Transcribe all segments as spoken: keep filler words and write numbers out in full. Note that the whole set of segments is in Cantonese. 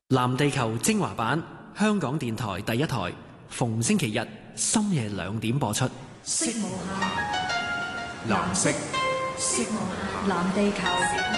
藍地球精華版，香港電台第一台，逢星期日深夜兩點播出。 色無限， 藍色， 色無限，藍地球。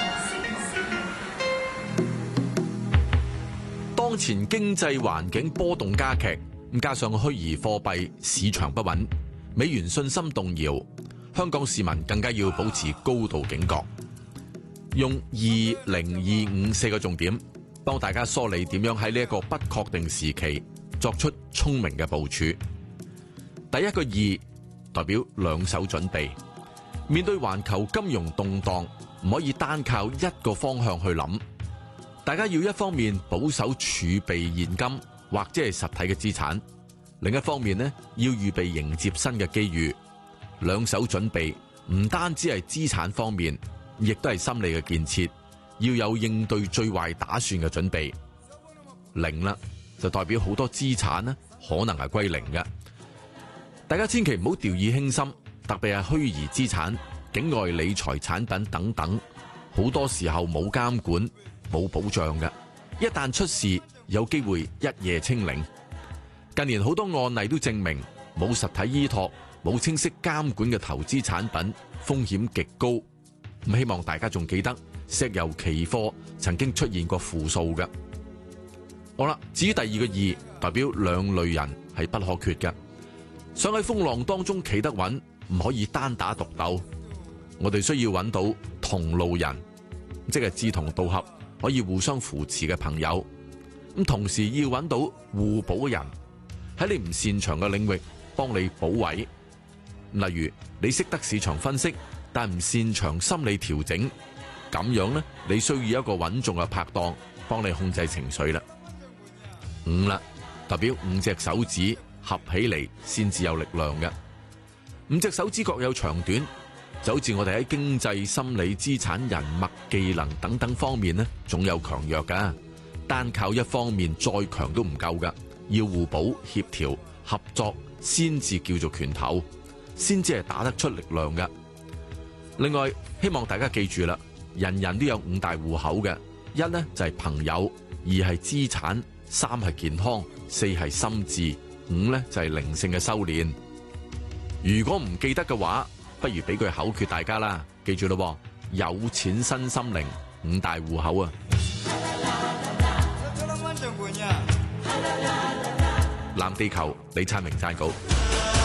當前經濟環境波動加劇，加上虛擬貨幣市場不穩，美元信心動搖，香港市民更加要保持高度警覺。用二零二五四個重點，幫大家梳理點樣喺呢一個不確定時期作出聰明嘅部署。第一個二代表兩手準備，面對環球金融動盪，唔可以單靠一個方向去諗。大家要一方面保守儲備現金或者係實體嘅資產，另一方面呢，要預備迎接新嘅機遇。兩手準備唔單止係資產方面，亦都係心理嘅建設。要有應對最壞打算嘅準備。零啦，就代表好多資產呢可能係歸零嘅。大家千祈唔好掉以輕心，特別係虛擬資產、境外理財產品等等，好多時候冇監管、冇保障嘅。一旦出事，有機會一夜清零。近年好多案例都證明，冇實體依託、冇清晰監管嘅投資產品風險極高。咁希望大家仲記得，石油期貨曾經出現過負數嘅。好啦，至於第二個二，代表兩類人係不可缺嘅。想喺風浪當中企得穩，唔可以單打獨鬥。我哋需要揾到同路人，即係志同道合，可以互相扶持嘅朋友。咁同時要揾到互補嘅人，喺你唔擅長嘅領域幫你補位。例如你識得市場分析，但唔擅長心理調整，咁樣呢，你需要一個穩重嘅拍檔幫你控制情緒啦。五啦，代表五隻手指合起嚟先至有力量嘅。五隻手指各有長短，就好似我哋喺經濟、心理、資產、人脈、技能等等方面呢，總有強弱噶。單靠一方面再強都唔夠噶，要互補、協調、合作先至叫做拳頭，先至係打得出力量噶。另外，希望大家記住啦，人人都有五大戶口嘅，一呢就係朋友，二係資產，三係健康，四係心智，五呢就係靈性嘅修煉。如果唔記得嘅話，不如俾句口訣大家啦，記住咯，有錢身心靈五大戶口啊！藍地球李燦明撰稿。